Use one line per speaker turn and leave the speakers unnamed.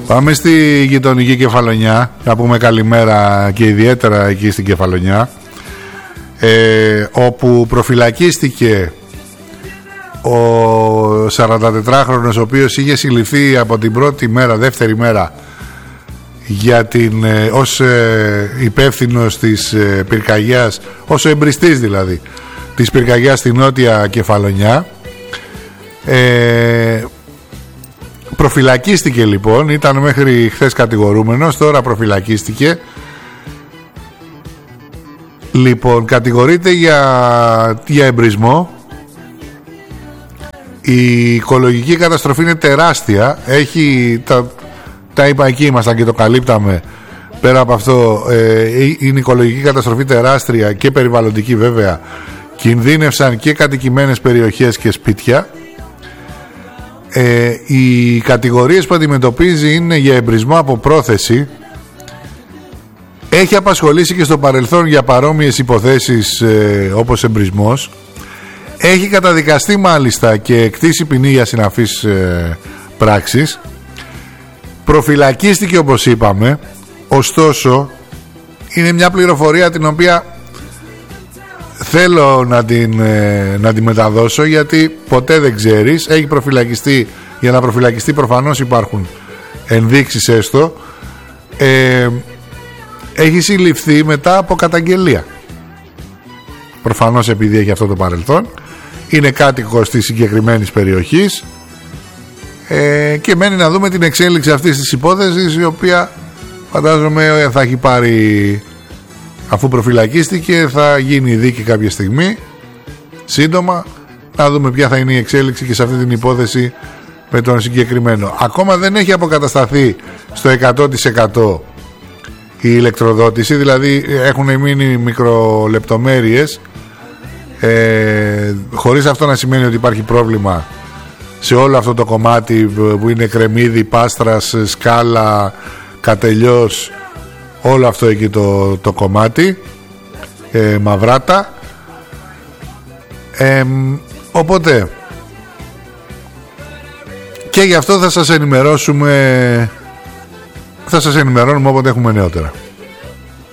Πάμε στη γειτονική Κεφαλονιά, να πούμε καλημέρα και ιδιαίτερα εκεί στην Κεφαλονιά, όπου προφυλακίστηκε ο 44χρονος, ο οποίος είχε συλληφθεί από την πρώτη μέρα, δεύτερη μέρα, για ως υπεύθυνος της πυρκαγιάς, ως εμπριστής δηλαδή της πυρκαγιάς στη Νότια Κεφαλονιά. Προφυλακίστηκε λοιπόν, ήταν μέχρι χθες κατηγορούμενος, τώρα προφυλακίστηκε. Λοιπόν, κατηγορείται για εμπρισμό. Η οικολογική καταστροφή είναι τεράστια. Έχει τα είπα εκεί, ήμασταν και το καλύπταμε. Πέρα από αυτό, είναι η οικολογική καταστροφή τεράστια και περιβαλλοντική βέβαια. Κινδύνευσαν και κατοικημένες περιοχές και σπίτια. Οι κατηγορίες που αντιμετωπίζει είναι για εμπρισμό από πρόθεση. Έχει απασχολήσει και στο παρελθόν για παρόμοιες υποθέσεις όπως εμπρισμός. Έχει καταδικαστεί μάλιστα και εκτίσει ποινή για συναφείς πράξεις. Προφυλακίστηκε όπως είπαμε. Ωστόσο είναι μια πληροφορία την οποία θέλω να την μεταδώσω, γιατί ποτέ δεν ξέρεις. Έχει προφυλακιστεί. Για να προφυλακιστεί προφανώς υπάρχουν ενδείξεις έστω. Έχει συλληφθεί μετά από καταγγελία. Προφανώς επειδή έχει αυτό το παρελθόν. Είναι κάτοικος της συγκεκριμένης περιοχής. Και μένει να δούμε την εξέλιξη αυτής της υπόθεσης, η οποία φαντάζομαι θα έχει πάρει, αφού προφυλακίστηκε, θα γίνει η δίκη κάποια στιγμή σύντομα. Να δούμε ποια θα είναι η εξέλιξη και σε αυτή την υπόθεση με τον συγκεκριμένο. Ακόμα δεν έχει αποκατασταθεί στο 100% η ηλεκτροδότηση, δηλαδή έχουν μείνει μικρολεπτομέρειες, χωρίς αυτό να σημαίνει ότι υπάρχει πρόβλημα σε όλο αυτό το κομμάτι που είναι Κρεμμύδι, Πάστρας, Σκάλα, Κατελιός, όλο αυτό εκεί το κομμάτι, Μαυράτα. Οπότε και γι' αυτό θα σας ενημερώνουμε όποτε έχουμε νεότερα.